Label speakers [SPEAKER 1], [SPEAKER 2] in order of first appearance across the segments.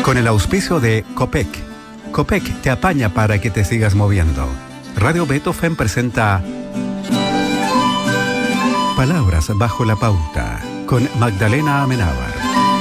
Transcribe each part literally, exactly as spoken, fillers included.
[SPEAKER 1] Con el auspicio de Copec. Copec te apaña para que te sigas moviendo. Radio Beethoven presenta Palabras bajo la pauta con Magdalena Amenábar.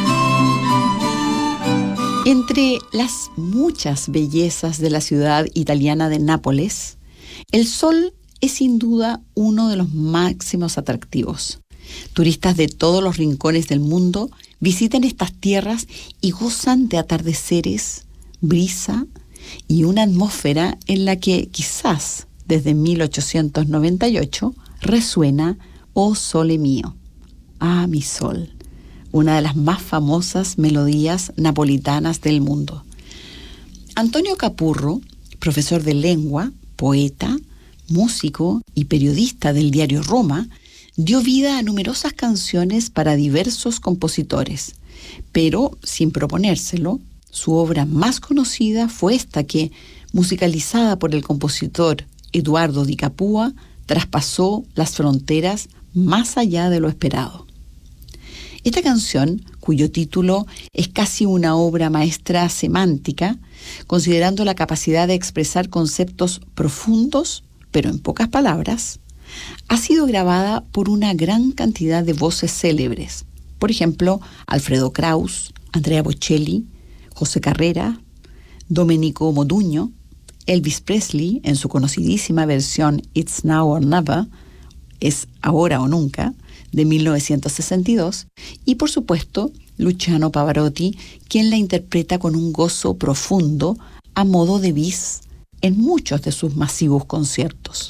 [SPEAKER 2] Entre las muchas bellezas de la ciudad italiana de Nápoles, el sol es sin duda uno de los máximos atractivos. Turistas de todos los rincones del mundo visitan estas tierras y gozan de atardeceres, brisa y una atmósfera en la que quizás desde mil ochocientos noventa y ocho resuena «Oh sole mio», «Ah, mi sol», una de las más famosas melodías napolitanas del mundo. Antonio Capurro, profesor de lengua, poeta, músico y periodista del diario Roma, dio vida a numerosas canciones para diversos compositores, pero sin proponérselo, su obra más conocida fue esta que, musicalizada por el compositor Eduardo Di Capua, traspasó las fronteras más allá de lo esperado. Esta canción, cuyo título es casi una obra maestra semántica, considerando la capacidad de expresar conceptos profundos, pero en pocas palabras, ha sido grabada por una gran cantidad de voces célebres. Por ejemplo, Alfredo Kraus, Andrea Bocelli, José Carrera, Domenico Modugno, Elvis Presley en su conocidísima versión It's Now or Never, Es ahora o nunca, de mil novecientos sesenta y dos, y por supuesto Luciano Pavarotti, quien la interpreta con un gozo profundo a modo de bis en muchos de sus masivos conciertos.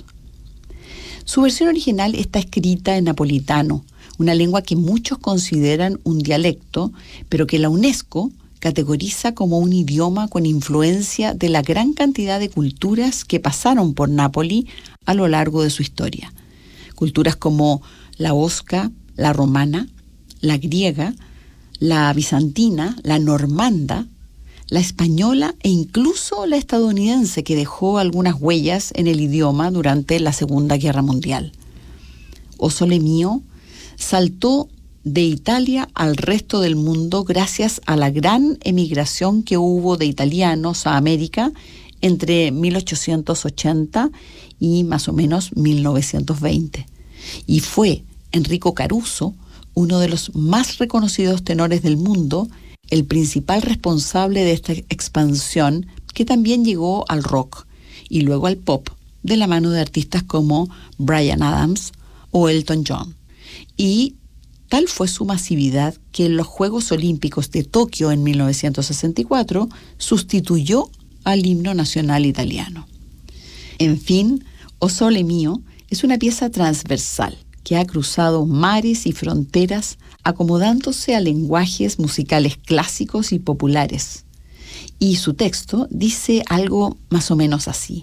[SPEAKER 2] Su versión original está escrita en napolitano, una lengua que muchos consideran un dialecto, pero que la UNESCO categoriza como un idioma con influencia de la gran cantidad de culturas que pasaron por Nápoli a lo largo de su historia. Culturas como la osca, la romana, la griega, la bizantina, la normanda, la española e incluso la estadounidense, que dejó algunas huellas en el idioma durante la Segunda Guerra Mundial. «Oh sole mio» saltó de Italia al resto del mundo gracias a la gran emigración que hubo de italianos a América entre mil ochocientos ochenta y más o menos mil novecientos veinte. Y fue Enrico Caruso, uno de los más reconocidos tenores del mundo, el principal responsable de esta expansión, que también llegó al rock y luego al pop, de la mano de artistas como Bryan Adams o Elton John. Y tal fue su masividad que en los Juegos Olímpicos de Tokio en mil novecientos sesenta y cuatro sustituyó al himno nacional italiano. En fin, «O Sole Mio» es una pieza transversal que ha cruzado mares y fronteras acomodándose a lenguajes musicales clásicos y populares. Y su texto dice algo más o menos así.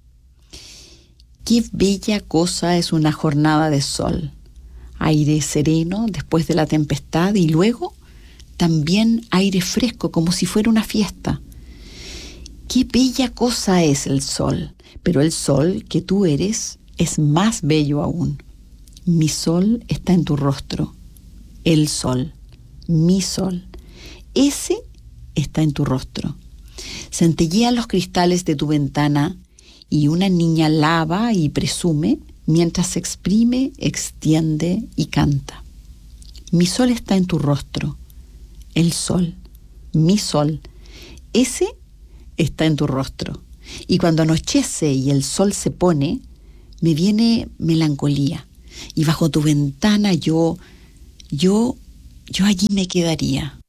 [SPEAKER 2] «Qué bella cosa es una jornada de sol, aire sereno después de la tempestad y luego también aire fresco como si fuera una fiesta. Qué bella cosa es el sol, pero el sol que tú eres es más bello aún. Mi sol está en tu rostro. El sol, mi sol, ese está en tu rostro. Centellean los cristales de tu ventana y una niña lava y presume mientras se exprime, extiende y canta. Mi sol está en tu rostro. El sol, mi sol, ese está en tu rostro. Y cuando anochece y el sol se pone, me viene melancolía. Y bajo tu ventana yo, yo, yo allí me quedaría.